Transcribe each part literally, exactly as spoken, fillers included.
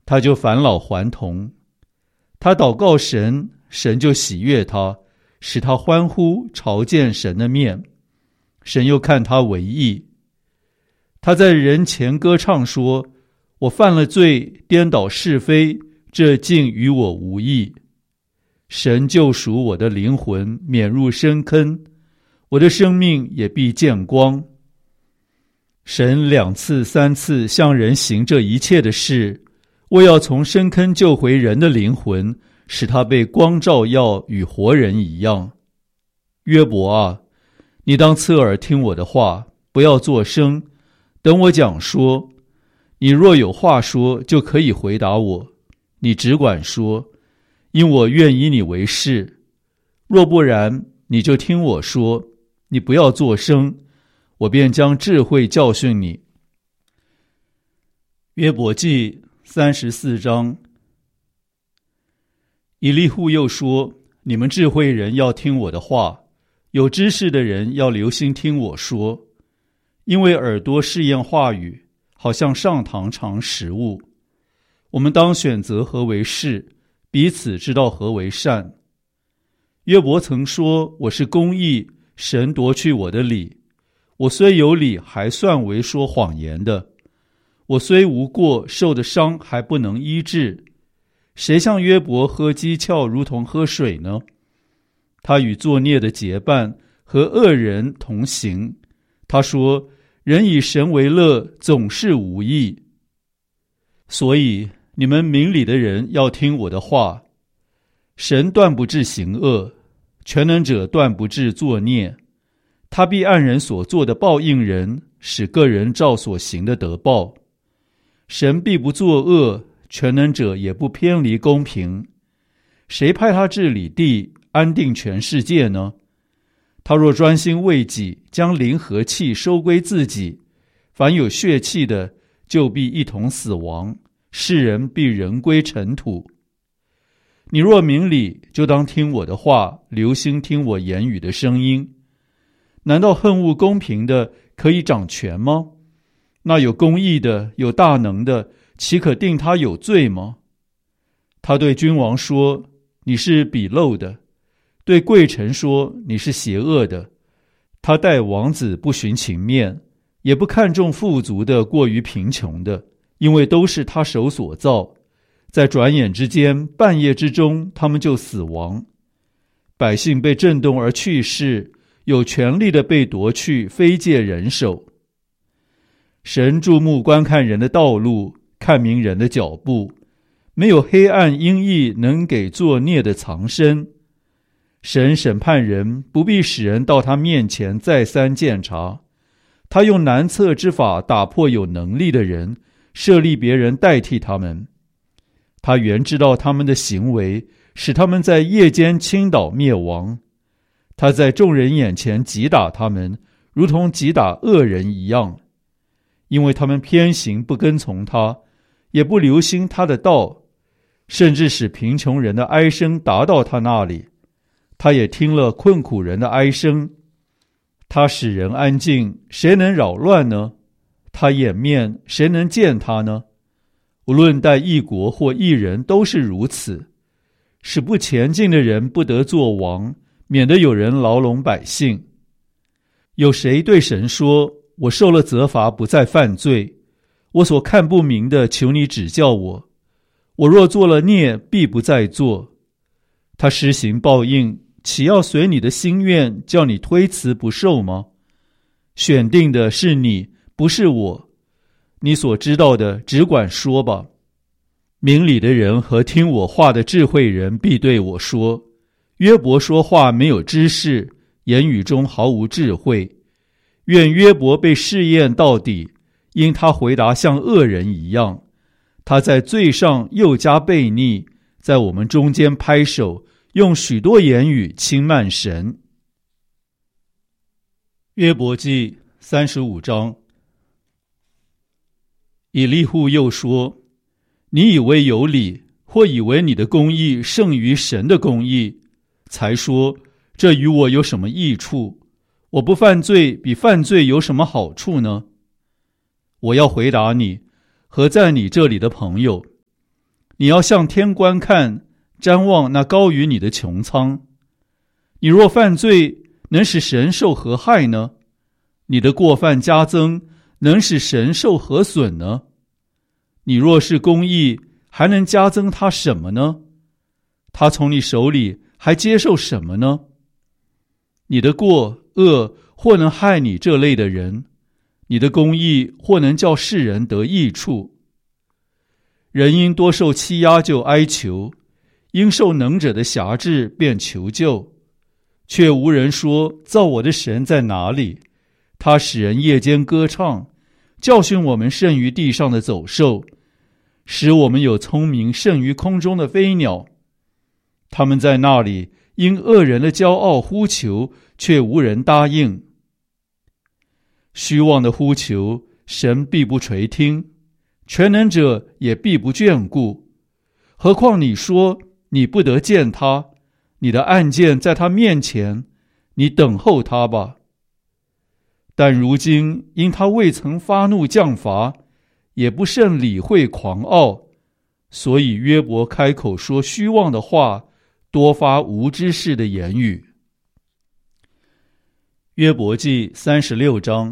他就返老还童。他祷告神，神就喜悦他，使他欢呼，朝见神的面。神又看他为义。他在人前歌唱说，我犯了罪，颠倒是非，这竟与我无益。神救赎我的灵魂，免入深坑，我的生命也必见光。神两次三次向人行这一切的事，为要从深坑救回人的灵魂，使他被光照耀，与活人一样。约伯啊，你当侧耳听我的话，不要作声，等我讲说。你若有话说，就可以回答我，你只管说，因我愿以你为是。若不然，你就听我说，你不要作声，我便将智慧教训你。约伯记三十四章。以利户又说，你们智慧人要听我的话，有知识的人要留心听我说，因为耳朵试验话语，好像上膛尝食物。我们当选择何为是，彼此知道何为善。约伯曾说，我是公义，神夺去我的理。我虽有理，还算为说谎言的。我虽无过，受的伤还不能医治。谁像约伯喝鸡窍如同喝水呢？他与作孽的结伴，和恶人同行。他说，人以神为乐，总是无益。所以你们明理的人要听我的话。神断不致行恶，全能者断不致作孽。他必按人所做的报应人，使个人照所行的得报。神必不作恶，全能者也不偏离公平。谁派他治理地，安定全世界呢？他若专心为己，将灵和气收归自己，凡有血气的，就必一同死亡，世人必人归尘土。你若明理，就当听我的话，留心听我言语的声音。难道恨恶公平的可以掌权吗？那有公义的，有大能的，岂可定他有罪吗？他对君王说，你是鄙陋的；对贵臣说，你是邪恶的。他待王子不徇情面，也不看重富足的过于贫穷的，因为都是他手所造。在转眼之间，半夜之中，他们就死亡。百姓被震动而去世，有权力的被夺去，非借人手。神注目观看人的道路，看明人的脚步，没有黑暗阴翳能给作孽的藏身。神审判人，不必使人到他面前再三鉴察。他用难测之法打破有能力的人，设立别人代替他们。他原知道他们的行为，使他们在夜间倾倒灭亡。他在众人眼前击打他们，如同击打恶人一样。因为他们偏行不跟从他，也不留心他的道，甚至使贫穷人的哀声达到他那里。他也听了困苦人的哀声。他使人安静，谁能扰乱呢？他掩面，谁能见他呢？无论待一国或一人，都是如此，使不前进的人不得作王，免得有人牢笼百姓。有谁对神说，我受了责罚，不再犯罪，我所看不明的，求你指教我。我若做了孽，必不再做。他施行报应，岂要随你的心愿，叫你推辞不受吗？选定的是你，不是我。你所知道的，只管说吧。明理的人和听我话的智慧人必对我说，约伯说话没有知识，言语中毫无智慧。愿约伯被试验到底，因他回答像恶人一样。他在罪上又加悖逆，在我们中间拍手，用许多言语轻慢神。约伯记三十五章。以利户又说，你以为有理，或以为你的公义胜于神的公义，才说这与我有什么益处？我不犯罪，比犯罪有什么好处呢？我要回答你和在你这里的朋友， 你要向天观看，瞻望那高于你的穹苍。你若犯罪，能使神受何害呢？你的过犯加增，能使神受何损呢？你若是公义，还能加增他什么呢？他从你手里还接受什么呢？你的过恶或能害你这类的人，你的公义或能叫世人得益处。人因多受欺压就哀求，因受能者的辖制便求救，却无人说造我的神在哪里？他使人夜间歌唱，教训我们胜于地上的走兽，使我们有聪明胜于空中的飞鸟。他们在那里因恶人的骄傲呼求，却无人答应。虚妄的呼求，神必不垂听，全能者也必不眷顾。何况你说你不得见他，你的案件在他面前，你等候他吧。但如今因他未曾发怒降罚，也不甚理会狂傲，所以约伯开口说虚妄的话，多发无知识的言语。约伯记三十六章。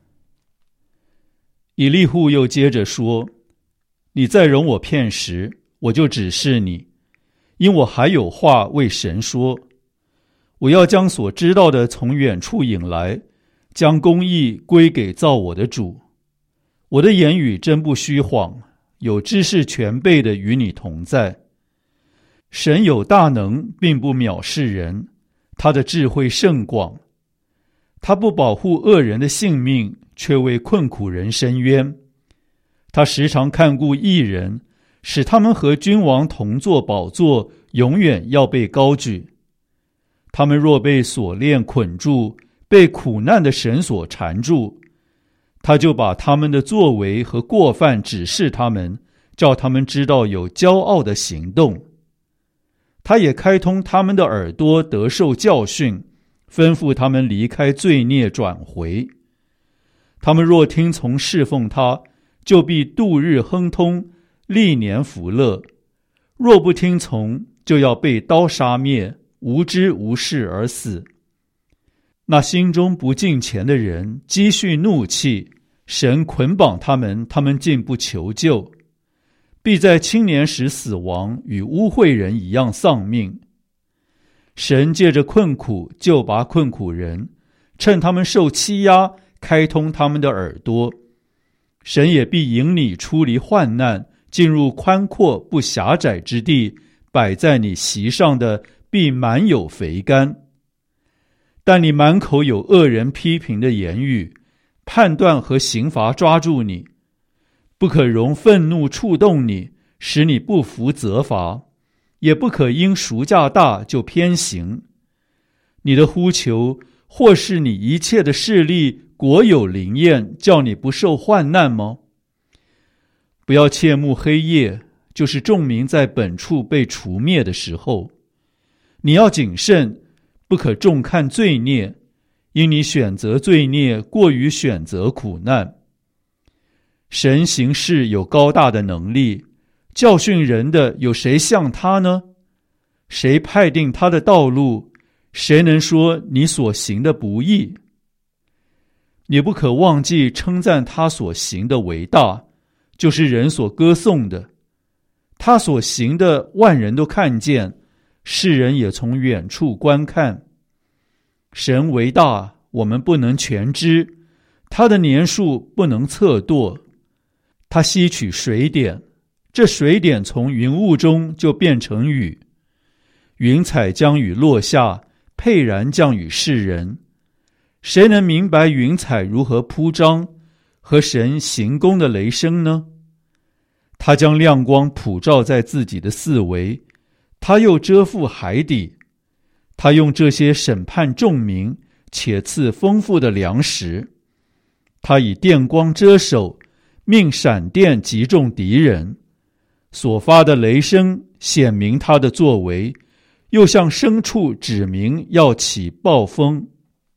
以利户又接着说，你再容我片时，我就指示你，因我还有话为神说。我要将所知道的从远处引来，将公义归给造我的主。我的言语真不虚谎，有知识全备的与你同在。神有大能，并不藐视人，他的智慧甚广。他不保护恶人的性命，却为困苦人伸冤。他时常看顾义人，使他们和君王同坐宝座，永远要被高举。他们若被锁链捆住，被苦难的绳索缠住，他就把他们的作为和过犯指示他们，叫他们知道有骄傲的行动。他也开通他们的耳朵，得受教训，吩咐他们离开罪孽，转回。他们若听从侍奉他，就必度日亨通，历年福乐；若不听从，就要被刀杀灭，无知无事而死。那心中不敬虔的人积蓄怒气，神捆绑他们，他们竟不求救，必在青年时死亡，与污秽人一样丧命。神借着困苦救拔困苦人，趁他们受欺压，开通他们的耳朵。神也必引你出离患难，进入宽阔不狭窄之地，摆在你席上的必满有肥甘。但你满口有恶人批评的言语，判断和刑罚抓住你，不可容愤怒触动你，使你不服责罚，也不可因赎价大就偏行。你的呼求，或是你一切的势力，果有灵验，叫你不受患难吗？不要切慕黑夜，就是众民在本处被除灭的时候。你要谨慎，不可重看罪孽，因你选择罪孽，过于选择苦难。神行事有高大的能力，教训人的有谁像他呢？谁派定他的道路？谁能说你所行的不义？你不可忘记称赞他所行的为大，就是人所歌颂的。他所行的万人都看见，世人也从远处观看。神为大，我们不能全知，他的年数不能测度。他吸取水点，这水点从云雾中就变成雨。云彩将雨落下，沛然降与世人。谁能明白云彩如何铺张，和神行宫的雷声呢？他将亮光普照在自己的四围，他又遮覆海底。他用这些审判众民，且赐丰富的粮食。他以电光遮手，命闪电击中敌人。所发的雷声显明他的作为，又向牲畜指明要起暴风。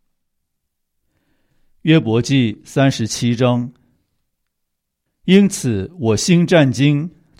约伯记三十七章。因此我心战惊，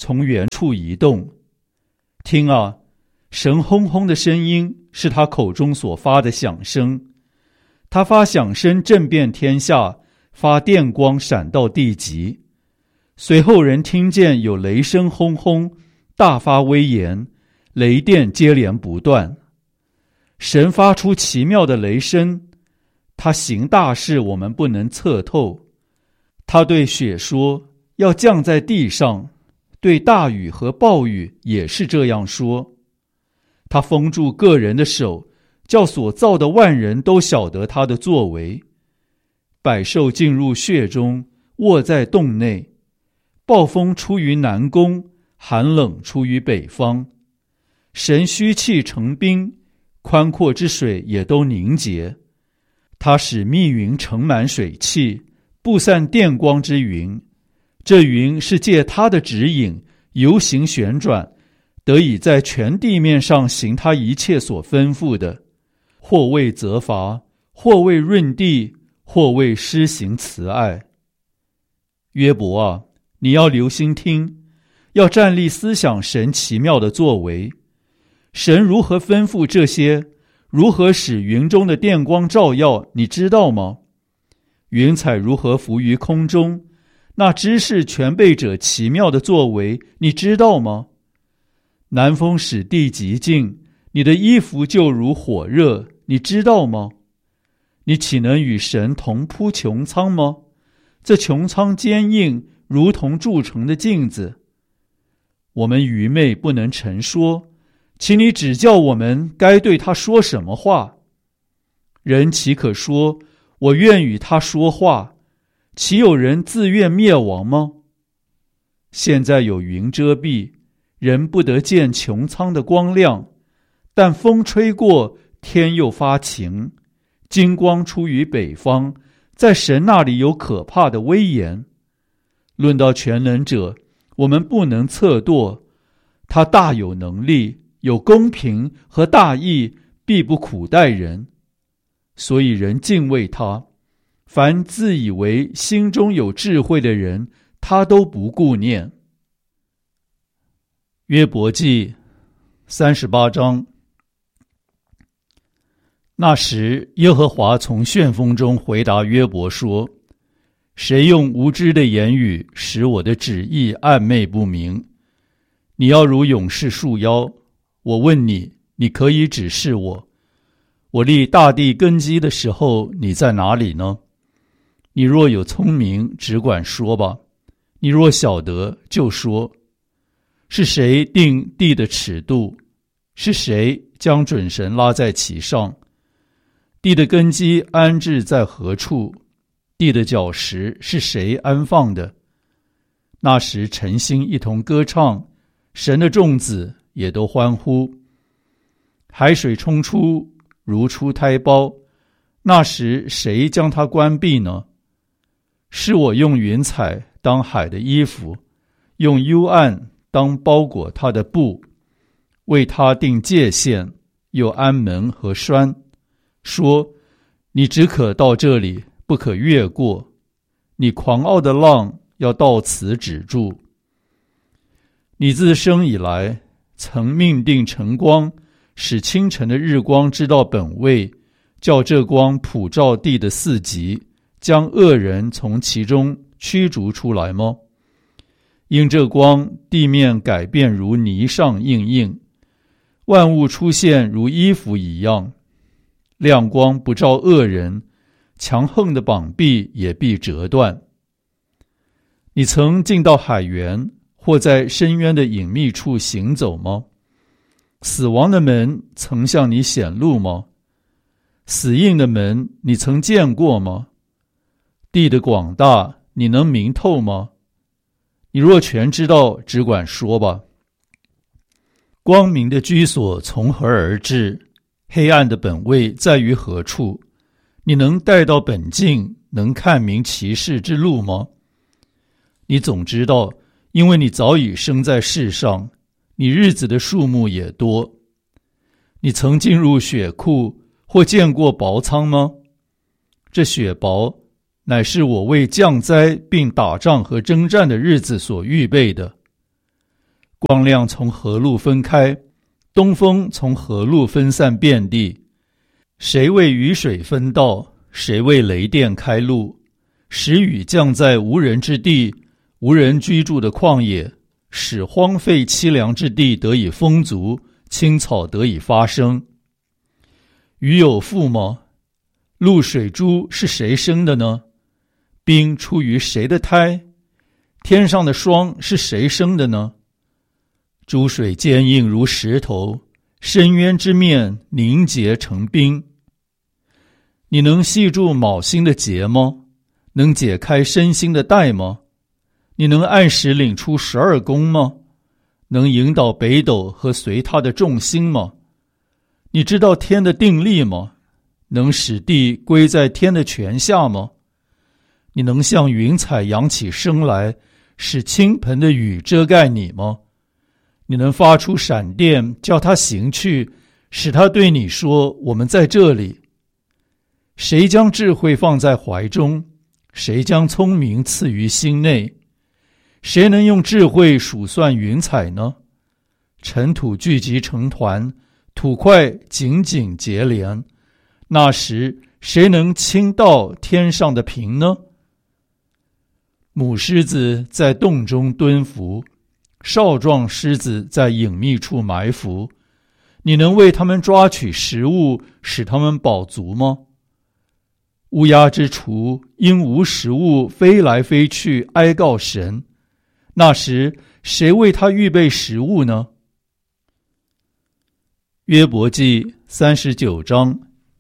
从原处移动。听啊，神轰轰的声音是他口中所发的响声，他发响声震遍天下，发电光闪到地极。随后人听见有雷声轰轰，大发威严，雷电接连不断。神发出奇妙的雷声，他行大事我们不能测透。他对雪说，要降在地上，对大雨和暴雨也是这样说。他封住个人的手，叫所造的万人都晓得他的作为。百兽进入穴中，卧在洞内。暴风出于南宫，寒冷出于北方。神虚气成冰，宽阔之水也都凝结。他使密云盛满水汽，布散电光之云。这云是借他的指引游行旋转，得以在全地面上行他一切所吩咐的，或为责罚，或为润地，或为施行慈爱。约伯啊，你要留心听，要站立思想神奇妙的作为。神如何吩咐这些，如何使云中的电光照耀，你知道吗？云彩如何浮于空中，那知识全备者奇妙的作为，你知道吗？南风使地极静，你的衣服就如火热，你知道吗？你岂能与神同铺穹苍吗？这穹苍坚硬，如同铸成的镜子。我们愚昧不能陈说，请你指教我们该对他说什么话。人岂可说，我愿与他说话？岂有人自愿灭亡吗？现在有云遮蔽，人不得见穹苍的光亮，但风吹过，天又发晴，金光出于北方，在神那里有可怕的威严。论到全能者，我们不能测度，他大有能力，有公平和大义，必不苦待人。所以人敬畏他，凡自以为心中有智慧的人，他都不顾念。约伯记三十八章。那时耶和华从旋风中回答约伯说，谁用无知的言语使我的旨意暧昧不明？你要如勇士束腰，我问你，你可以指示我。我立大地根基的时候，你在哪里呢？你若有聪明，只管说吧；你若晓得，就说。是谁定地的尺度？是谁将准绳拉在其上？地的根基安置在何处？地的角石是谁安放的？那时晨星一同歌唱，神的众子也都欢呼。海水冲出，如出胎胞，那时谁将它关闭呢？是我用云彩当海的衣服，用幽暗当包裹它的布，为它定界限，又安门和栓，说，你只可到这里，不可越过。你狂傲的浪要到此止住。你自生以来，曾命定晨光，使清晨的日光知道本位，叫这光普照地的四极，将恶人从其中驱逐出来吗？因这光，地面改变如泥上硬硬，万物出现如衣服一样。亮光不照恶人，强横的膀臂也必折断。你曾进到海源，或在深渊的隐秘处行走吗？死亡的门曾向你显露吗？死荫的门你曾见过吗？地的广大你能明透吗？你若全知道，只管说吧。光明的居所从何而至？黑暗的本位在于何处？你能带到本境，能看明其事之路吗？你总知道，因为你早已生在世上，你日子的数目也多。你曾进入雪库，或见过雹仓吗？这雪雹乃是我为降灾并打仗和征战的日子所预备的。 光亮从何路分开？东风从何路分散遍地？谁为雨水分道？谁为雷电开路？使雨降在无人之地，无人居住的旷野，使荒废凄凉之地得以丰足，青草得以发生。雨有父吗？露水珠是谁生的呢？冰出于谁的胎？天上的霜是谁生的呢？珠水坚硬如石头，深渊之面凝结成冰。你能系住卯星的结吗？能解开身心的带吗？你能按时领出十二宫吗？能引导北斗和随他的众星吗？你知道天的定力吗？能使地归在天的权下吗？你能像云彩扬起声来，使倾盆的雨遮盖你吗？你能发出闪电，叫它行去，使它对你说：我们在这里。谁将智慧放在怀中？谁将聪明赐于心内？谁能用智慧数算云彩呢？尘土聚集成团，土块紧紧结连。那时谁能倾倒天上的平呢？母狮子在洞中蹲伏，少壮狮子在隐秘处埋伏。你能为他们抓取食物，使他们饱足吗？乌鸦之雏因无食物飞来飞去，哀告神。那时谁为他预备食物呢？约伯记三十九章。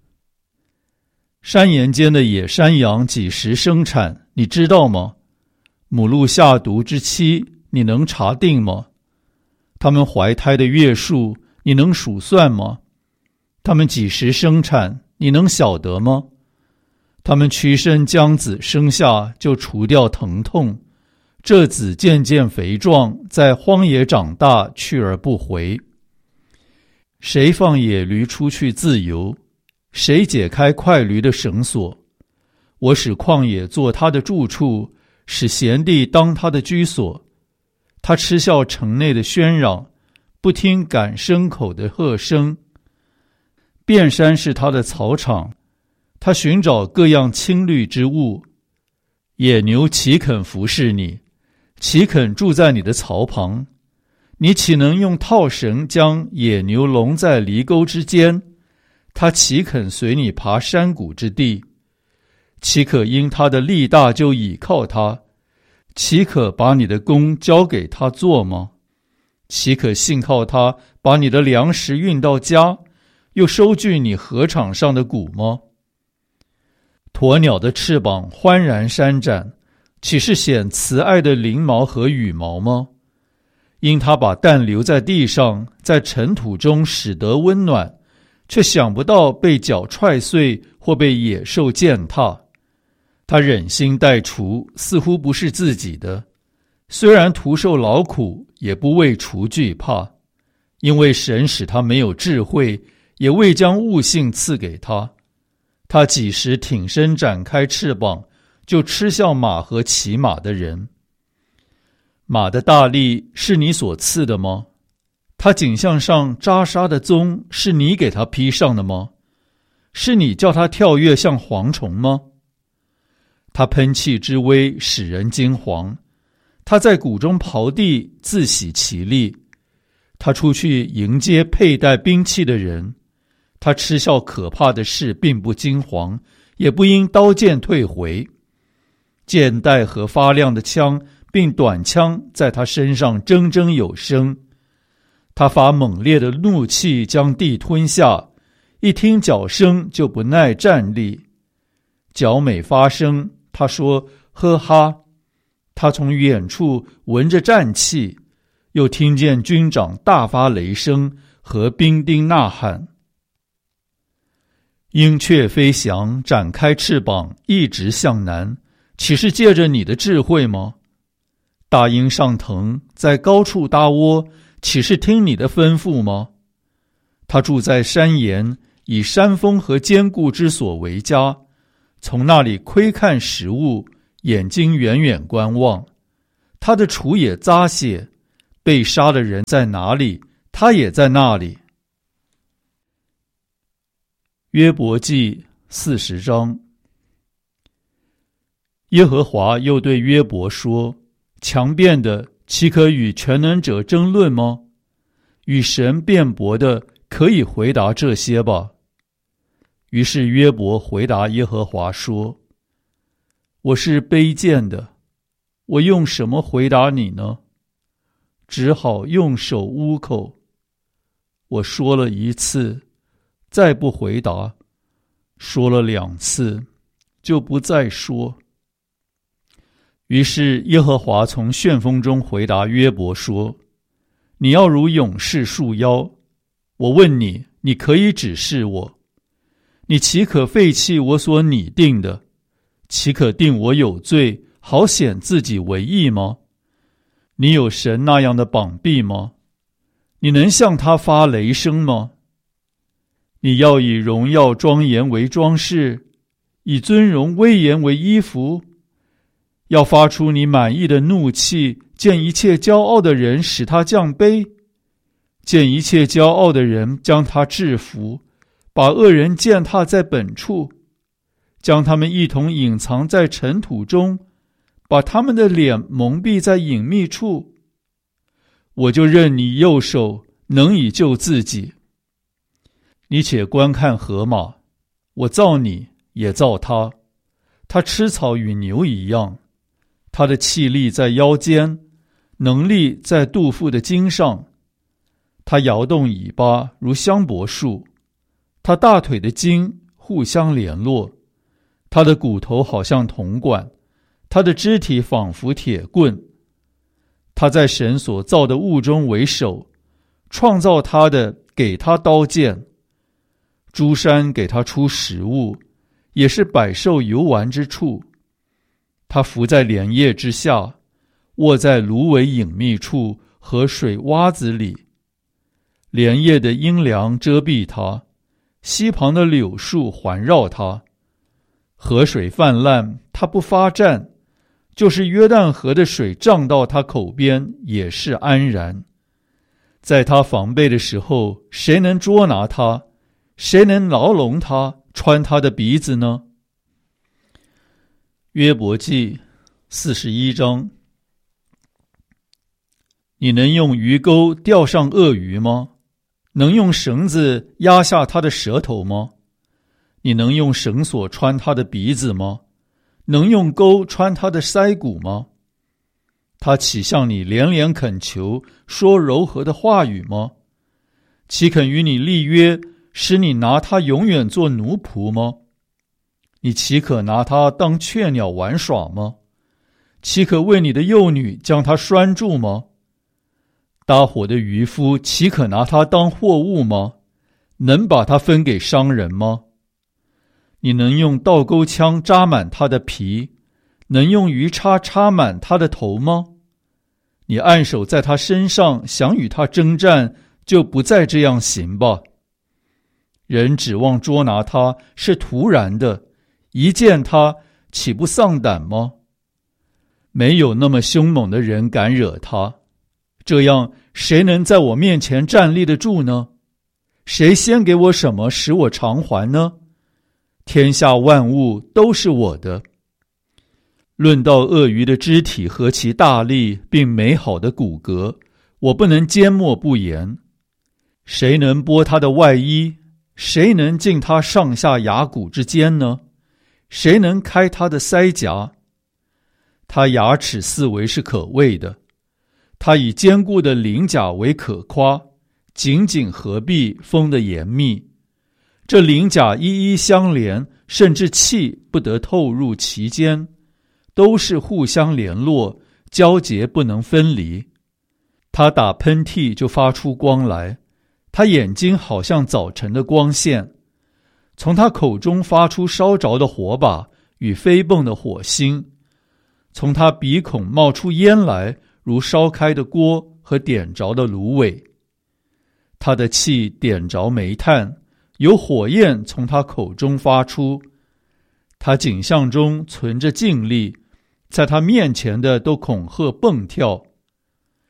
山岩间的野山羊几时生产，你知道吗？母鹿下犊之期，你能查定吗？它们怀胎的月数，你能数算吗？它们几时生产，你能晓得吗？它们屈身将子生下，就除掉疼痛。这子渐渐肥壮，在荒野长大，去而不回。谁放野驴出去自由？谁解开快驴的绳索？我使旷野做他的住处，使闲地当他的居所。他嗤笑城内的喧嚷，不听赶牲口的喝声。遍山是他的草场，他寻找各样青绿之物。野牛岂肯服侍你？岂肯住在你的槽旁？你岂能用套绳将野牛笼在犁沟之间？他岂肯随你爬山谷之地？岂可因他的力大就倚靠他？岂可把你的工交给他做吗？岂可信靠他把你的粮食运到家，又收据你禾场上的谷吗？鸵鸟的翅膀欢然扇展，岂是显慈爱的翎毛和羽毛吗？因他把蛋留在地上，在尘土中使得温暖，却想不到被脚踹碎或被野兽践踏。他忍心待雏，似乎不是自己的，虽然徒受劳苦，也不为雏惧怕，因为神使他没有智慧，也未将悟性赐给他。他几时挺身展开翅膀，就嗤笑马和骑马的人。马的大力是你所赐的吗？他颈项上扎沙的鬃是你给他披上的吗？是你叫他跳跃像蝗虫吗？他喷气之威使人惊惶，他在谷中刨地，自喜其力。他出去迎接佩戴兵器的人，他嗤笑可怕的事，并不惊惶，也不因刀剑退回。箭袋和发亮的枪并短枪在他身上铮铮有声。他发猛烈的怒气将地吞下，一听脚声就不耐站立。脚每发声，他说呵哈。他从远处闻着战气，又听见军长大发雷声和兵丁呐喊。鹰雀飞翔，展开翅膀，一直向南，岂是借着你的智慧吗？大鹰上腾，在高处搭窝，岂是听你的吩咐吗？他住在山岩，以山峰和坚固之所为家，从那里窥看食物，眼睛远远观望。他的雏也咂血， 被杀的人在哪里，他也在那里。约伯记四十章。耶和华又对约伯说：强辩的岂可与全能者争论吗？与神辩驳的可以回答这些吧。于是约伯回答耶和华说：我是卑贱的，我用什么回答你呢？只好用手捂口。我说了一次，再不回答；说了两次，就不再说。于是耶和华从旋风中回答约伯说：你要如勇士束腰，我问你，你可以指示我。你岂可废弃我所拟定的？岂可定我有罪，好显自己为义吗？你有神那样的膀臂吗？你能向他发雷声吗？你要以荣耀庄严为装饰，以尊荣威严为衣服，要发出你满意的怒气，见一切骄傲的人使他降卑，见一切骄傲的人将他制服，把恶人践踏在本处，将他们一同隐藏在尘土中，把他们的脸蒙蔽在隐秘处。我就任你右手能以救自己。你且观看河马，我造你也造它，它吃草与牛一样，它的气力在腰间，能力在肚腹的筋上。它摇动尾巴如香柏树，它大腿的筋互相联络，它的骨头好像铜管，它的肢体仿佛铁棍。他在神所造的物中为首，创造他的给他刀剑，诸山给他出食物，也是百兽游玩之处。他伏在莲叶之下，卧在芦苇隐秘处和水洼子里。莲叶的阴凉遮蔽他，溪旁的柳树环绕他。河水泛滥，他不发战，就是约旦河的水涨到他口边，也是安然。在他防备的时候，谁能捉拿他？谁能牢笼他，穿他的鼻子呢？约伯记四十一章。你能用鱼钩钓上鳄鱼吗？能用绳子压下他的舌头吗？你能用绳索穿他的鼻子吗？能用钩穿他的腮骨吗？他岂向你连连恳求，说柔和的话语吗？岂肯与你立约，使你拿他永远做奴仆吗？你岂可拿他当雀鸟玩耍吗？岂可为你的幼女将他拴住吗？搭伙的渔夫岂可拿他当货物吗？能把他分给商人吗？你能用倒钩枪扎满他的皮，能用鱼叉插满他的头吗？你按手在他身上，想与他征战，就不再这样行吧。人指望捉拿他是突然的，一见他岂不丧胆吗？没有那么凶猛的人敢惹他，这样谁能在我面前站立得住呢？谁先给我什么使我偿还呢？天下万物都是我的。论到鳄鱼的肢体和其大力并美好的骨骼，我不能缄默不言。谁能剥他的外衣？谁能进他上下牙骨之间呢？谁能开他的腮颊？他牙齿四围是可畏的，他以坚固的鳞甲为可夸，紧紧合璧，封得严密。这鳞甲一一相连，甚至气不得透入其间，都是互相联络，交结不能分离。他打喷嚏就发出光来，他眼睛好像早晨的光线，从他口中发出烧着的火把与飞迸的火星，从他鼻孔冒出烟来，如烧开的锅和点着的芦苇。他的气点着煤炭，有火焰从他口中发出。他颈项中存着劲力，在他面前的都恐吓蹦跳。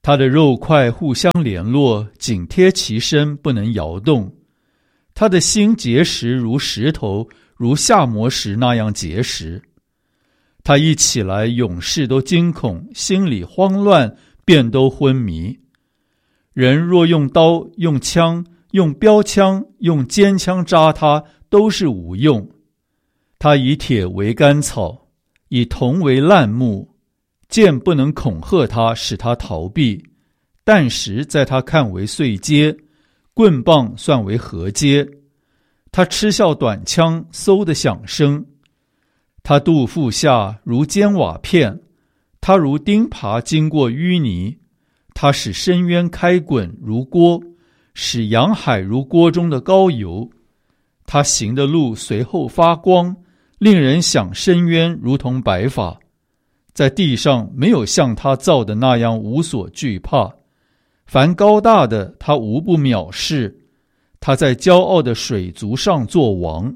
他的肉块互相联络，紧贴其身，不能摇动。他的心结实如石头，如下磨石那样结实。他一起来，勇士都惊恐，心里慌乱，便都昏迷。人若用刀、用枪、用标枪、用尖枪扎他，都是无用。他以铁为干草，以铜为烂木，剑不能恐吓他，使他逃避；弹石在他看为碎阶，棍棒算为合阶。他嗤笑短枪，嗖的响声。他肚腹下如尖瓦片，他如钉耙经过淤泥。他使深渊开滚如锅，使洋海如锅中的高油。他行的路随后发光，令人想深渊如同白发。在地上没有像他造的那样无所惧怕，凡高大的他无不藐视。他在骄傲的水族上作王。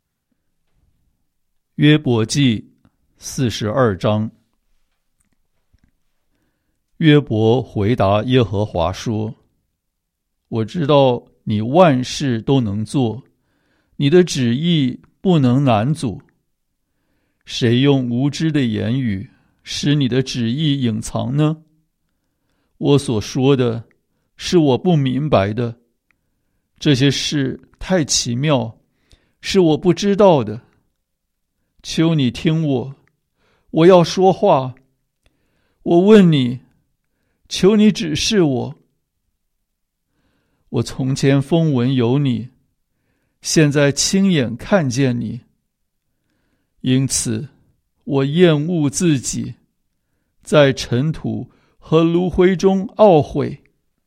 约伯记四十二章。约伯回答耶和华说：我知道你万事都能做，你的旨意不能难阻。谁用无知的言语使你的旨意隐藏呢？我所说的是我不明白的，这些事太奇妙，是我不知道的。求你听我，我要说话。我问你，求你指示我。我从前风闻有你，现在亲眼看见你，因此我厌恶自己，在尘土和炉灰中懊悔。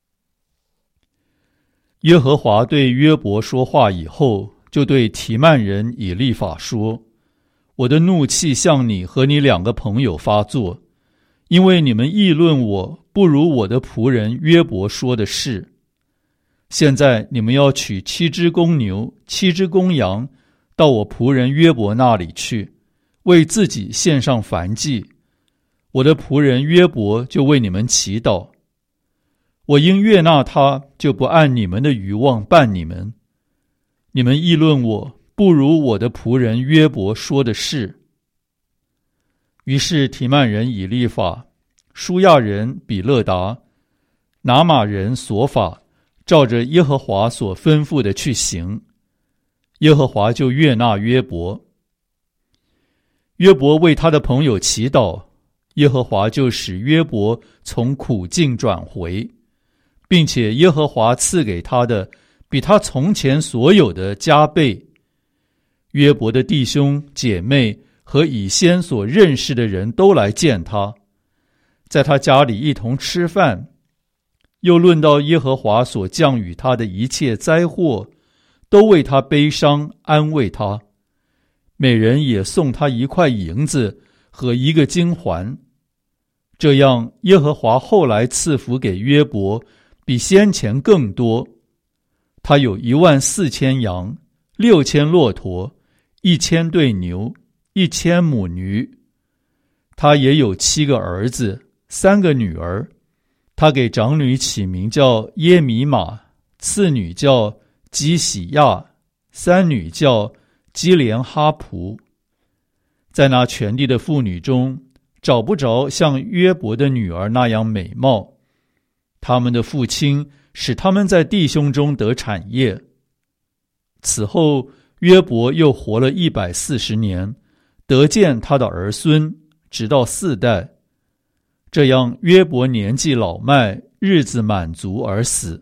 耶和华对约伯说话以后，就对提曼人以利法说：我的怒气向你和你两个朋友发作，因为你们议论我不如我的仆人约伯说的是。现在你们要取七只公牛、七只公羊，到我仆人约伯那里去，为自己献上燔祭。我的仆人约伯就为你们祈祷。我因悦纳他，就不按你们的愚妄办你们。你们议论我不如我的仆人约伯说的是。于是提曼人以利法、舒亚人比勒达、拿玛人索法，照着耶和华所吩咐的去行。耶和华就悦纳约伯。约伯为他的朋友祈祷，耶和华就使约伯从苦境转回，并且耶和华赐给他的比他从前所有的加倍。约伯的弟兄姐妹和以先所认识的人都来见他，在他家里一同吃饭。又论到耶和华所降与他的一切灾祸，都为他悲伤，安慰他。每人也送他一块银子和一个金环。这样耶和华后来赐福给约伯，比先前更多。他有一万四千羊，六千骆驼，一千对牛，一千母驴。他也有七个儿子，三个女儿。他给长女起名叫耶米玛，次女叫基喜亚，三女叫基连哈普。在那全地的妇女中，找不着像约伯的女儿那样美貌。他们的父亲使他们在弟兄中得产业。此后约伯又活了一百四十年，得见他的儿孙，直到四代。这样约伯年纪老迈，日子满足而死。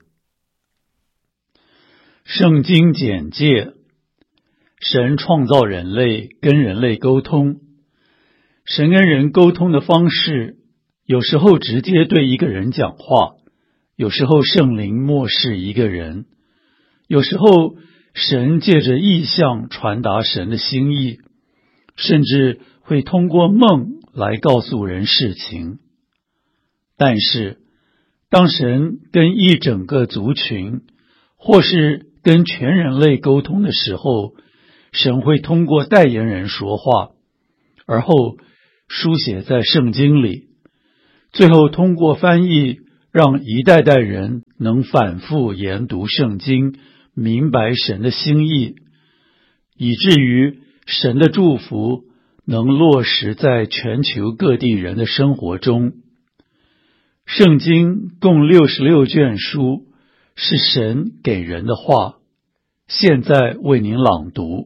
圣经简介：神创造人类，跟人类沟通。神跟人沟通的方式，有时候直接对一个人讲话，有时候圣灵默示一个人，有时候神借着异象传达神的心意，甚至会通过梦来告诉人事情。但是当神跟一整个族群或是跟全人类沟通的时候，神会通过代言人说话，而后书写在圣经里，最后通过翻译让一代代人能反复研读圣经，明白神的心意，以至于神的祝福能落实在全球各地人的生活中。圣经共六十六卷书，是神给人的话，现在为您朗读。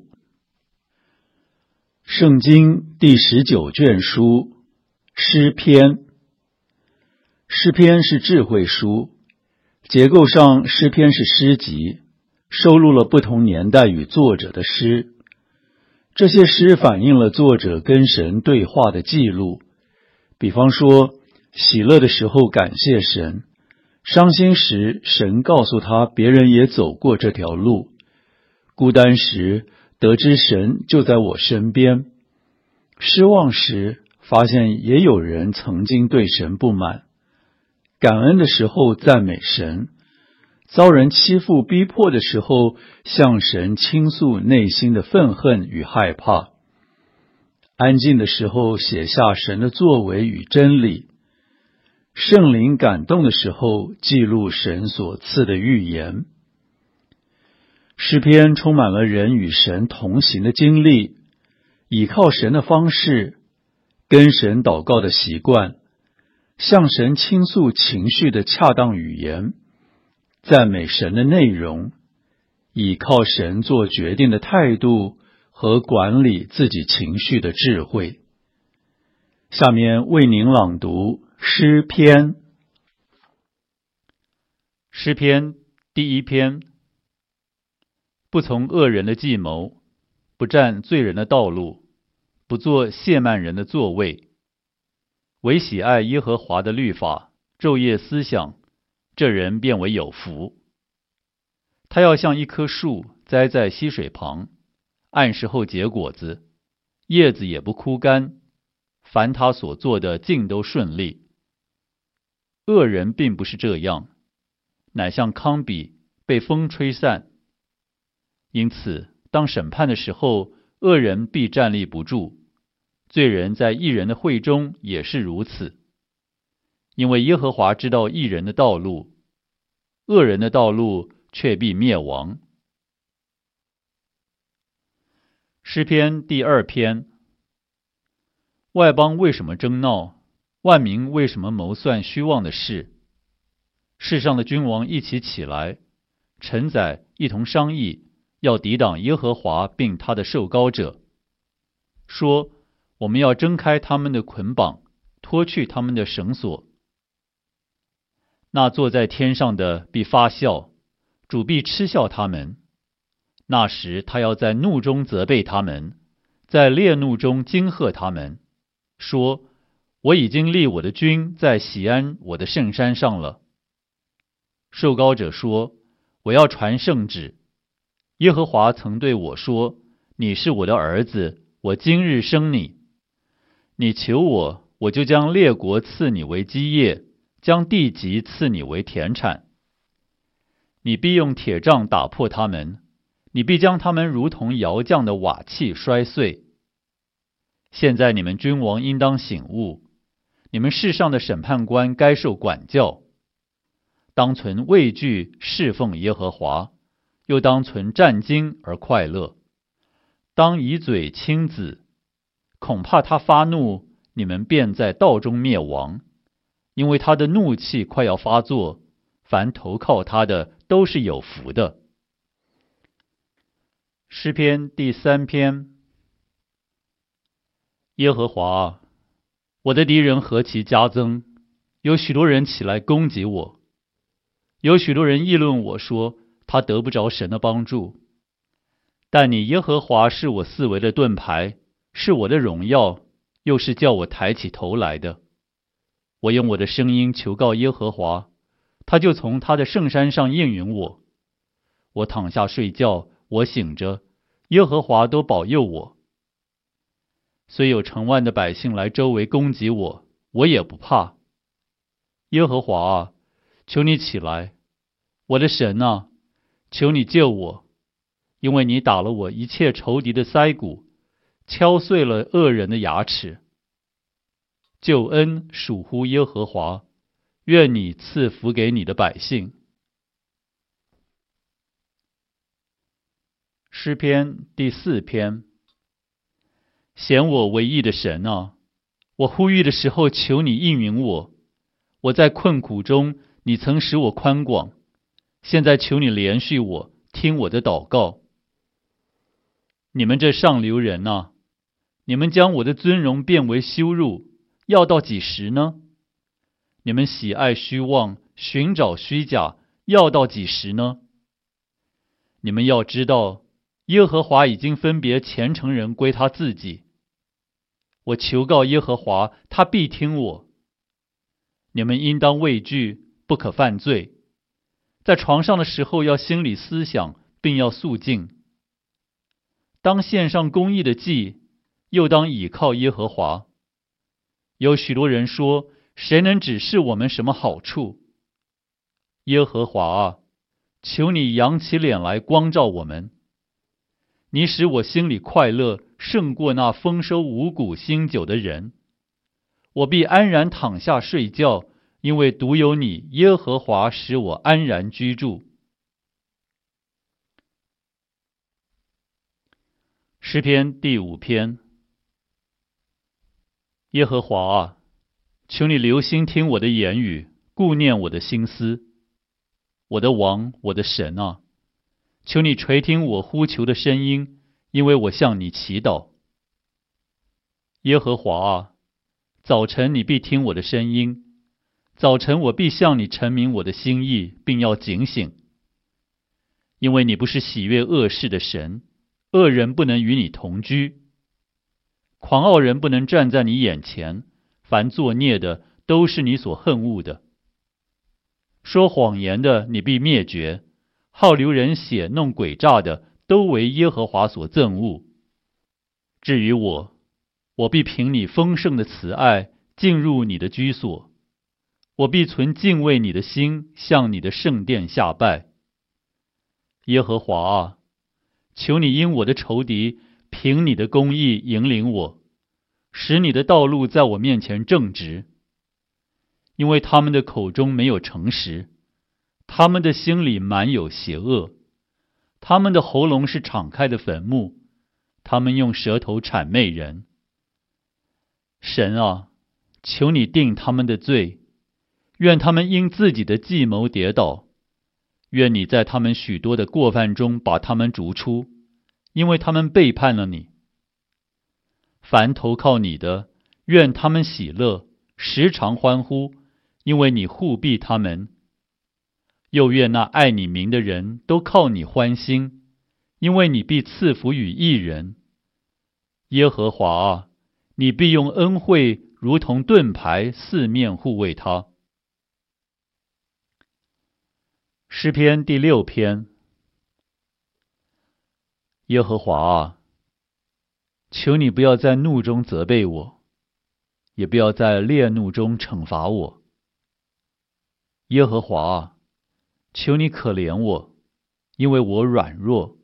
圣经第十九卷书，诗篇。诗篇是智慧书，结构上诗篇是诗集，收录了不同年代与作者的诗。这些诗反映了作者跟神对话的记录，比方说，喜乐的时候感谢神，伤心时神告诉他别人也走过这条路，孤单时得知神就在我身边，失望时发现也有人曾经对神不满，感恩的时候赞美神，遭人欺负逼迫的时候向神倾诉内心的愤恨与害怕，安静的时候写下神的作为与真理，圣灵感动的时候记录神所赐的预言。诗篇充满了人与神同行的经历，倚靠神的方式，跟神祷告的习惯，向神倾诉情绪的恰当语言，赞美神的内容，倚靠神做决定的态度和管理自己情绪的智慧。下面为您朗读诗篇。 诗篇第一篇。不从恶人的计谋，不占罪人的道路，不做亵慢人的座位，唯喜爱耶和华的律法，昼夜思想，这人便为有福。他要像一棵树栽在溪水旁，按时候结果子，叶子也不枯干，凡他所做的尽都顺利。恶人并不是这样，乃像糠秕被风吹散。因此当审判的时候，恶人必站立不住，罪人在义人的会中也是如此。因为耶和华知道义人的道路，恶人的道路却必灭亡。诗篇第二篇。外邦为什么争闹？万民为什么谋算虚妄的事？世上的君王一起起来，臣宰一同商议，要抵挡耶和华并他的受膏者，说：我们要挣开他们的捆绑，脱去他们的绳索。那坐在天上的必发笑，主必嗤笑他们。那时他要在怒中责备他们，在烈怒中惊吓他们，说：我已经立我的君在锡安我的圣山上了。受膏者说：我要传圣旨。耶和华曾对我说：你是我的儿子，我今日生你。你求我，我就将列国赐你为基业，将地极赐你为田产。你必用铁杖打破他们，你必将他们如同窑匠的瓦器摔碎。现在你们君王应当醒悟，你们世上的审判官该受管教。当存畏惧侍奉耶和华，又当存战兢而快乐。当以嘴亲子，恐怕他发怒，你们便在道中灭亡。因为他的怒气快要发作，凡投靠他的都是有福的。诗篇第三篇。耶和华啊，我的敌人何其加增，有许多人起来攻击我，有许多人议论我说，他得不着神的帮助。但你耶和华是我四围的盾牌，是我的荣耀，又是叫我抬起头来的。我用我的声音求告耶和华，他就从他的圣山上应允我。我躺下睡觉，我醒着，耶和华都保佑我。虽有成万的百姓来周围攻击我，我也不怕。耶和华啊，求你起来，我的神啊，求你救我，因为你打了我一切仇敌的腮骨，敲碎了恶人的牙齿。救恩属乎耶和华， 愿你赐福给你的百姓。诗篇第四篇。显我为义的神啊，我呼吁的时候，求你应允我。我在困苦中，你曾使我宽广，现在求你怜恤我，听我的祷告。你们这上流人啊，你们将我的尊荣变为羞辱，要到几时呢？你们喜爱虚妄，寻找虚假，要到几时呢？你们要知道，耶和华已经分别虔诚人归他自己。我求告耶和华，他必听我。你们应当畏惧，不可犯罪。在床上的时候要心里思想，并要肃静。当献上公义的祭，又当倚靠耶和华。有许多人说，谁能指示我们什么好处？耶和华啊，求你扬起脸来光照我们。你使我心里快乐，胜过那丰收五谷新酒的人。我必安然躺下睡觉，因为独有你，耶和华使我安然居住。诗篇第五篇。耶和华啊，求你留心听我的言语，顾念我的心思。我的王，我的神啊，求你垂听我呼求的声音，因为我向你祈祷。耶和华啊，早晨你必听我的声音，早晨我必向你陈明我的心意，并要警醒。因为你不是喜悦恶事的神，恶人不能与你同居，狂傲人不能站在你眼前，凡作孽的都是你所恨恶的。说谎言的你必灭绝，好流人血弄诡诈的都为耶和华所憎恶。至于我，我必凭你丰盛的慈爱进入你的居所，我必存敬畏你的心，向你的圣殿下拜。耶和华啊，求你因我的仇敌凭你的公义引领我，使你的道路在我面前正直。因为他们的口中没有诚实，他们的心里满有邪恶，他们的喉咙是敞开的坟墓，他们用舌头谄媚人。神啊，求你定他们的罪，愿他们因自己的计谋跌倒，愿你在他们许多的过犯中把他们逐出，因为他们背叛了你。凡投靠你的，愿他们喜乐，时常欢呼，因为你护庇他们。又愿那爱你名的人都靠你欢心，因为你必赐福与义人。耶和华啊，你必用恩惠如同盾牌四面护卫他。诗篇第六篇。耶和华啊，求你不要在怒中责备我，也不要在烈怒中惩罚我。耶和华啊，求你可怜我，因为我软弱。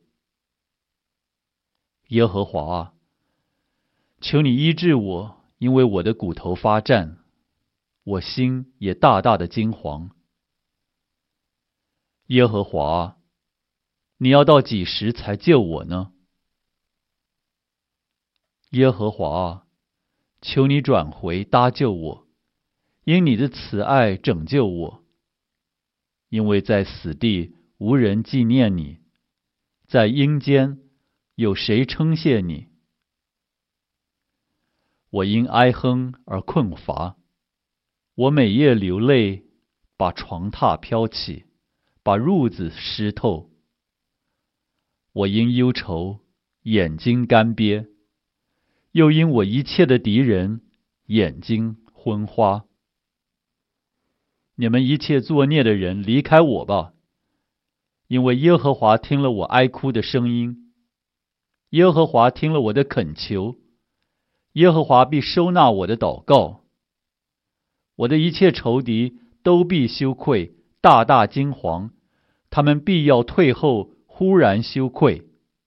耶和华啊，求你医治我，因为我的骨头发战，我心也大大的惊惶。耶和华啊，你要到几时才救我呢？耶和华啊，求你转回搭救我，因你的慈爱拯救我。因为在死地无人纪念你，在阴间有谁称谢你？我因哀哼而困乏，我每夜流泪，把床榻飘起，把褥子湿透。我因忧愁，眼睛干瘪，又因我一切的敌人，眼睛昏花。你们一切作孽的人，离开我吧，因为耶和华听了我哀哭的声音，耶和华听了我的恳求，耶和华必收纳我的祷告。我的一切仇敌都必羞愧，大大惊惶，他们必要退后，忽然羞愧。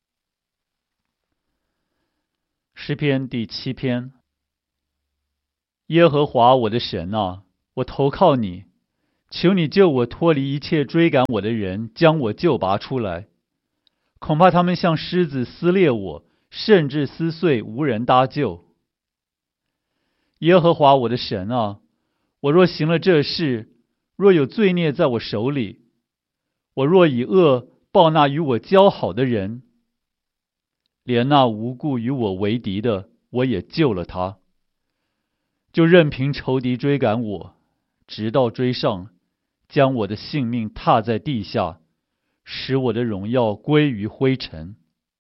诗篇第七篇。耶和华我的神啊，我投靠你， 求你救我脱离一切追赶我的人，将我救拔出来。恐怕他们像狮子撕裂我，甚至撕碎，无人搭救。耶和华我的神啊，我若行了这事，若有罪孽在我手里，我若以恶报那与我交好的人，连那无故与我为敌的，我也救了他，就任凭仇敌追赶我，直到追上，将我的性命踏在地下，使我的荣耀归于灰尘。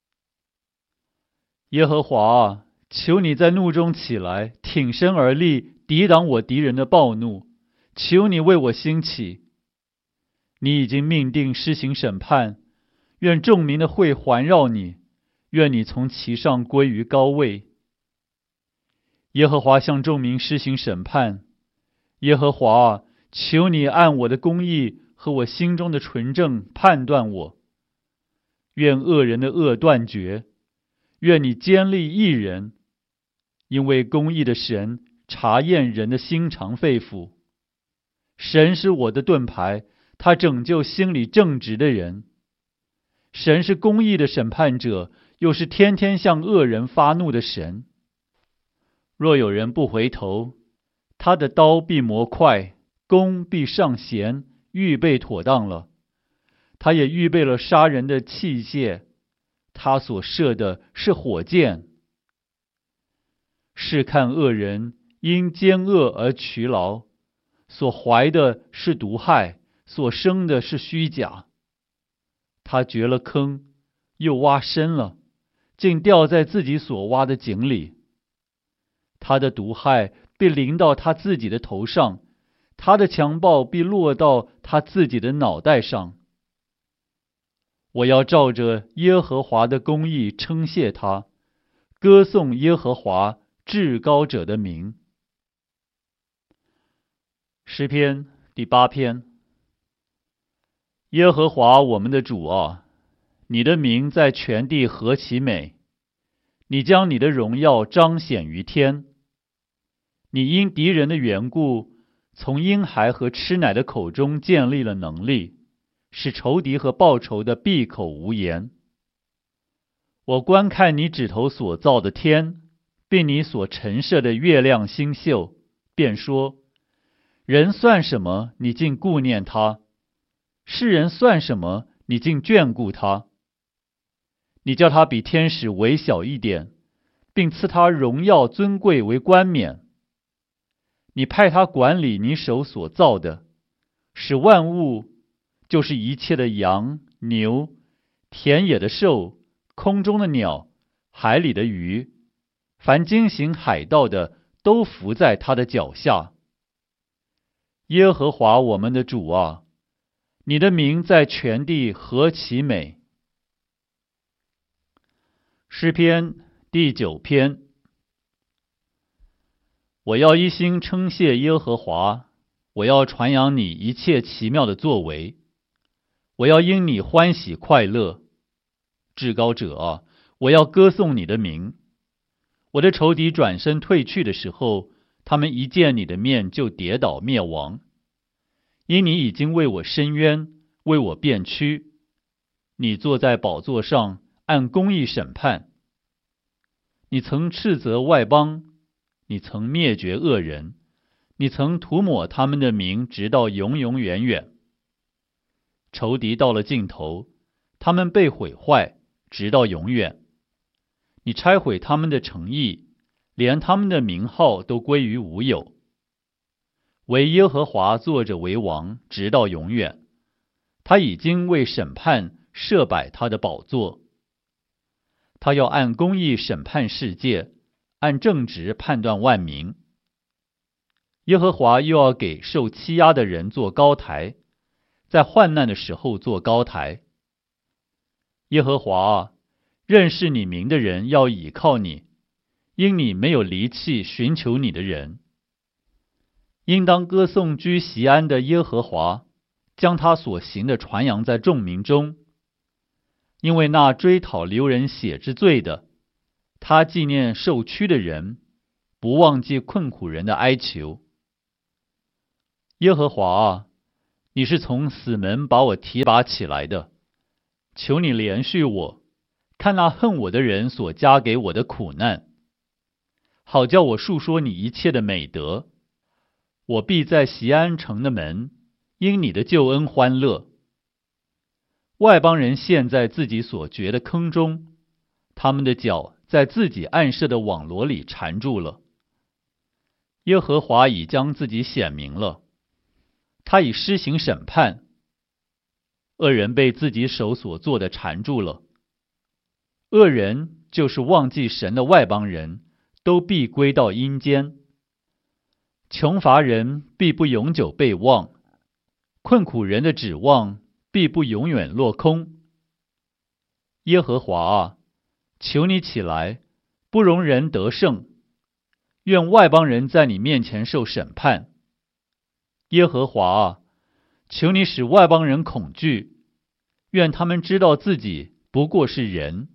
耶和华啊，求你在怒中起来，挺身而立，抵挡我敌人的暴怒。求你为我兴起。你已经命定施行审判，愿众民的会环绕你，愿你从其上归于高位。耶和华向众民施行审判。耶和华啊，求你按我的公义和我心中的纯正判断我。愿恶人的恶断绝，愿你坚立义人，因为公义的神查验人的心肠肺腑。神是我的盾牌，他拯救心里正直的人。神是公义的审判者，又是天天向恶人发怒的神。若有人不回头，他的刀必磨快，弓必上弦，预备妥当了。他也预备了杀人的器械，他所射的是火箭。试看恶人因奸恶而劬劳，所怀的是毒害，所生的是虚假。他掘了坑，又挖深了，竟掉在自己所挖的井里。他的毒害必临到他自己的头上，他的强暴必落到他自己的脑袋上。我要照着耶和华的公义称谢他，歌颂耶和华至高者的名。诗篇第八篇。耶和华我们的主啊，你的名在全地何其美！你将你的荣耀彰显于天。你因敌人的缘故，从婴孩和吃奶的口中建立了能力，使仇敌和报仇的闭口无言。我观看你指头所造的天，并你所陈设的月亮星宿，便说：人算什么，你竟顾念他；世人算什么，你竟眷顾他。你叫他比天使微小一点，并赐他荣耀尊贵为冠冕。你派他管理你手所造的，使万物，就是一切的羊、牛、田野的兽、空中的鸟、海里的鱼，凡经行海道的，都伏在他的脚下。耶和华我们的主啊，你的名在全地何其美！诗篇第九篇。我要一心称谢耶和华，我要传扬你一切奇妙的作为，我要因你欢喜快乐。至高者啊，我要歌颂你的名。我的仇敌转身退去的时候，他们一见你的面就跌倒灭亡。因你已经为我伸冤，为我辩屈。你坐在宝座上，按公义审判。你曾斥责外邦，你曾灭绝恶人，你曾涂抹他们的名，直到永永远远。仇敌到了尽头，他们被毁坏，直到永远。你拆毁他们的诚意，连他们的名号都归于无有。唯耶和华坐着为王，直到永远。他已经为审判设摆他的宝座。他要按公义审判世界，按正直判断万民。耶和华又要给受欺压的人做高台，在患难的时候做高台。耶和华啊，认识你名的人要倚靠你，因你没有离弃寻求你的人。应当歌颂居锡安的耶和华，将他所行的传扬在众民中。因为那追讨流人血之罪的，他纪念受屈的人，不忘记困苦人的哀求。耶和华啊， 你是从死门把我提拔起来的，求你怜恤我，看那恨我的人所加给我的苦难，好叫我述说你一切的美德。我必在锡安城的门，因你的救恩欢乐。外邦人陷在自己所掘的坑中，他们的脚在自己暗设的网罗里缠住了。耶和华已将自己显明了，他已施行审判。恶人被自己手所做的缠住了。恶人就是忘记神的外邦人，都必归到阴间。穷乏人必不永久被忘，困苦人的指望必不永远落空。耶和华啊，求你起来，不容人得胜。愿外邦人在你面前受审判。耶和华啊，求你使外邦人恐惧，愿他们知道自己不过是人。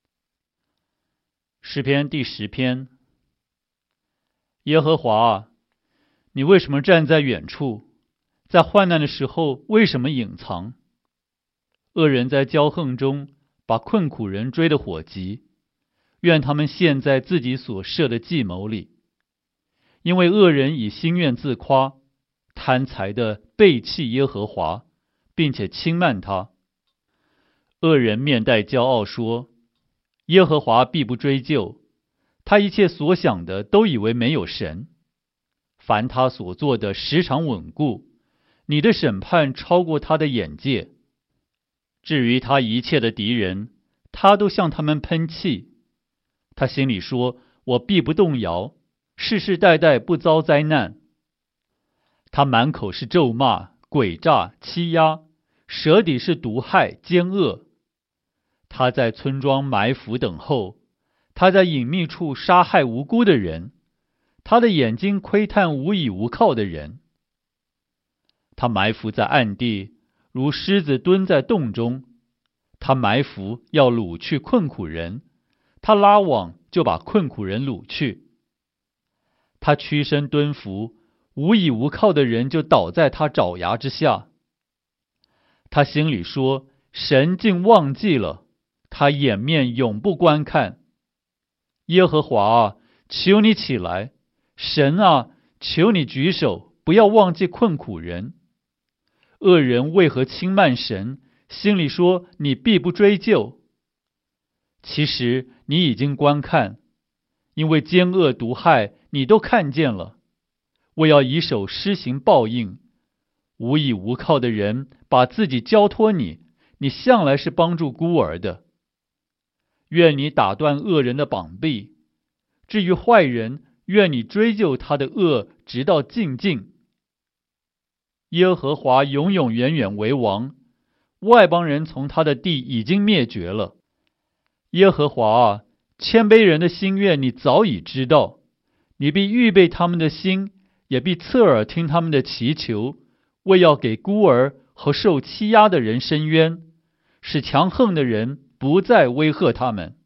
诗篇第十篇。耶和华啊，你为什么站在远处？在患难的时候为什么隐藏？恶人在骄横中把困苦人追得火急，愿他们陷在自己所设的计谋里。因为恶人以心愿自夸，贪财的背弃耶和华，并且轻慢他。恶人面带骄傲说，耶和华必不追究，他一切所想的都以为没有神。凡他所做的时常稳固，你的审判超过他的眼界。至于他一切的敌人，他都向他们喷气。他心里说，我必不动摇，世世代代不遭灾难。他满口是咒骂、诡诈、欺压，舌底是毒害、奸恶。他在村庄埋伏等候，他在隐秘处杀害无辜的人，他的眼睛窥探无依无靠的人。他埋伏在暗地，如狮子蹲在洞中。他埋伏要掳去困苦人，他拉网就把困苦人掳去。他屈身蹲伏，无依无靠的人就倒在他爪牙之下。他心里说，神竟忘记了，他掩面永不观看。耶和华啊，求你起来，神啊，求你举手，不要忘记困苦人。恶人为何轻慢神，心里说你必不追究？其实你已经观看，因为奸恶毒害你都看见了。我要以手施行报应，无依无靠的人把自己交托你，你向来是帮助孤儿的。愿你打断恶人的膀臂，至于坏人，愿你追究他的恶，直到尽尽。耶和华永永远远为王，外邦人从他的地已经灭绝了。耶和华啊，谦卑人的心愿你早已知道，你必预备他们的心，也必侧耳听他们的祈求，为要给孤儿和受欺压的人伸冤，使强横的人不再威吓他们。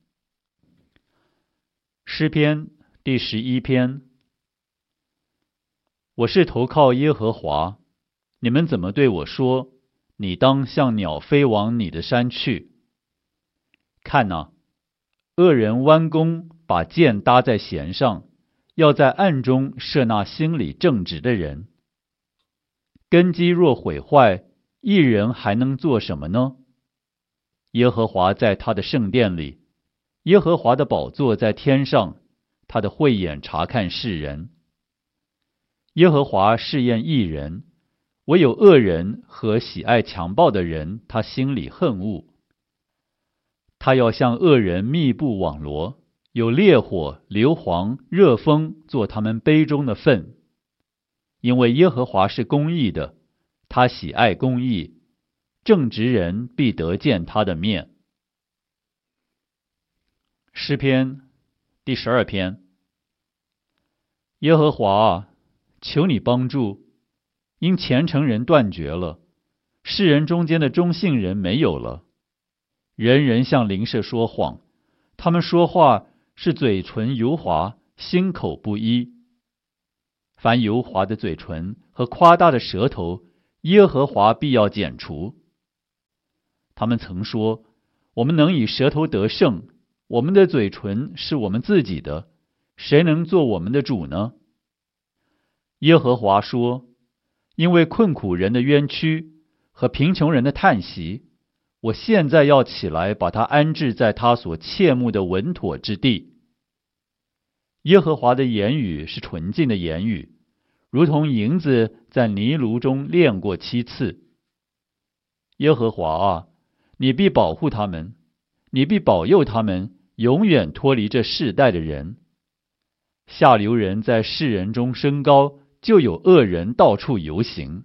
诗篇第十一篇。我是投靠耶和华，你们怎么对我说，你当像鸟飞往你的山去？看哪，恶人弯弓把箭搭在弦上，要在暗中射那心里正直的人。根基若毁坏，一人还能做什么呢？耶和华在他的圣殿里，耶和华的宝座在天上，他的慧眼察看世人。耶和华试验义人，唯有恶人和喜爱强暴的人，他心里恨恶。他要向恶人密布网罗，有烈火、硫磺、热风做他们杯中的粪。因为耶和华是公义的，他喜爱公义，正直人必得见他的面。诗篇第十二篇。耶和华啊，求你帮助，因虔诚人断绝了，世人中间的忠信人没有了。人人向邻舍说谎，他们说话是嘴唇油滑，心口不一。凡油滑的嘴唇和夸大的舌头， 耶和华必要剪除。他们曾说，我们能以舌头得胜，我们的嘴唇是我们自己的，谁能做我们的主呢？耶和华说，因为困苦人的冤屈和贫穷人的叹息，我现在要起来把他安置在他所切慕的稳妥之地。耶和华的言语是纯净的言语，如同银子在泥炉中炼过七次。耶和华啊，你必保护他们，你必保佑他们，永远脱离这世代的人。下流人在世人中升高，就有恶人到处游行。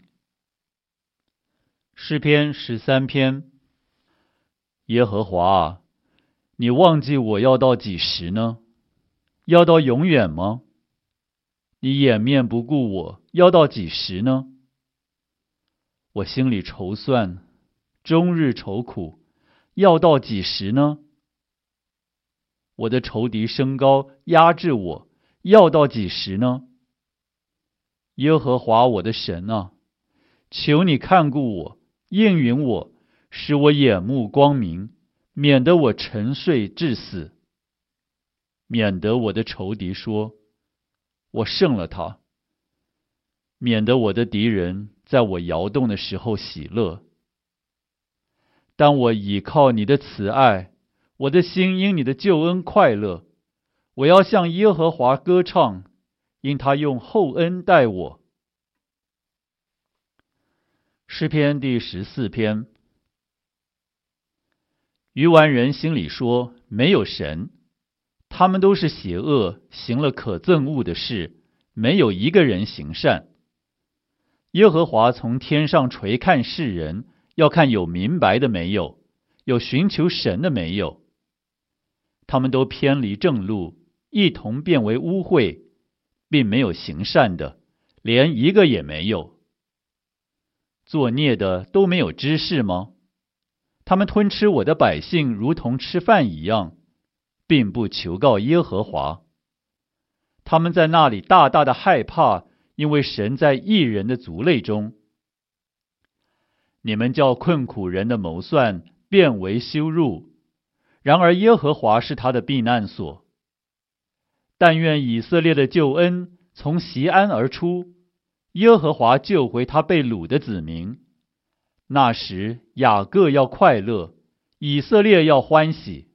诗篇十三篇。耶和华啊，你忘记我要到几时呢？要到永远吗？你掩面不顾我，要到几时呢？我心里筹算，终日愁苦，要到几时呢？我的仇敌升高，压制我，要到几时呢？耶和华我的神啊，求你看顾我，应允我，使我眼目光明，免得我沉睡致死，免得我的仇敌说，我胜了他，免得我的敌人在我摇动的时候喜乐。但我倚靠你的慈爱，我的心因你的救恩快乐，我要向耶和华歌唱，因他用厚恩待我。诗篇第十四篇。愚顽人心里说，没有神，他们都是邪恶，行了可憎恶的事，没有一个人行善。耶和华从天上垂看世人，要看有明白的没有，有寻求神的没有。他们都偏离正路，一同变为污秽，并没有行善的，连一个也没有。作孽的都没有知识吗？他们吞吃我的百姓，如同吃饭一样，并不求告耶和华。他们在那里大大的害怕，因为神在义人的族类中。你们叫困苦人的谋算变为羞辱，然而耶和华是他的避难所。但愿以色列的救恩从锡安而出，耶和华救回他被掳的子民。那时雅各要快乐，以色列要欢喜。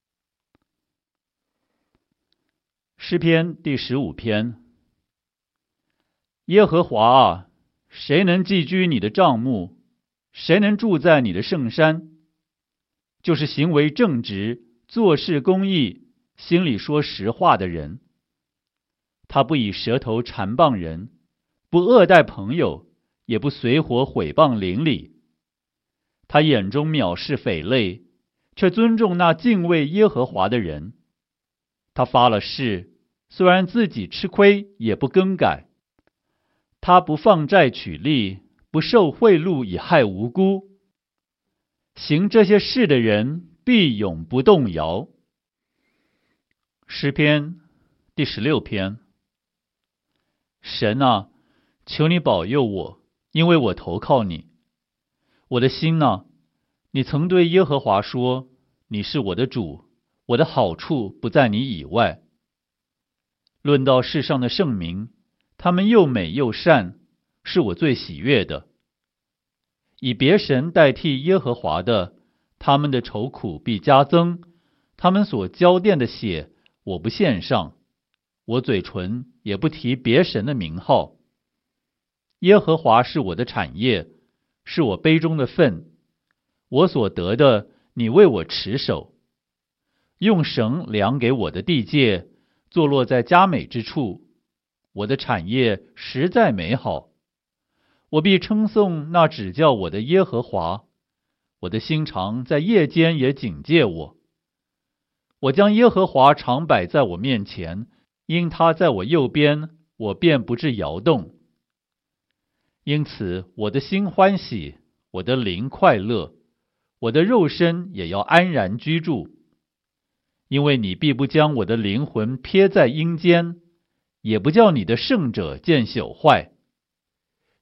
诗篇第十五篇。耶和华啊，谁能寄居你的帐幕？谁能住在你的圣山？就是行为正直，做事公义，心里说实话的人。他不以舌头缠谤人，不恶待朋友，也不随伙毁谤邻里。他眼中藐视匪类，却尊重那敬畏耶和华的人。他发了誓，虽然自己吃亏，也不更改。他不放债取利，不受贿赂以害无辜。行这些事的人，必永不动摇。诗篇第十六篇。神啊，求你保佑我，因为我投靠你。我的心啊，你曾对耶和华说，你是我的主，我的好处不在你以外。论到世上的圣民，他们又美又善，是我最喜悦的。以别神代替耶和华的，他们的愁苦必加增，他们所浇奠的血，我不献上，我嘴唇也不提别神的名号。耶和华是我的产业，是我杯中的分，我所得的，你为我持守。用绳量给我的地界，坐落在佳美之处，我的产业实在美好。我必称颂那指教我的耶和华，我的心肠在夜间也警戒我。我将耶和华常摆在我面前，因他在我右边，我便不致摇动。因此我的心欢喜，我的灵快乐，我的肉身也要安然居住。因为你必不将我的灵魂撇在阴间，也不叫你的圣者见朽坏。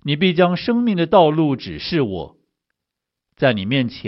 你必将生命的道路指示我，在你面前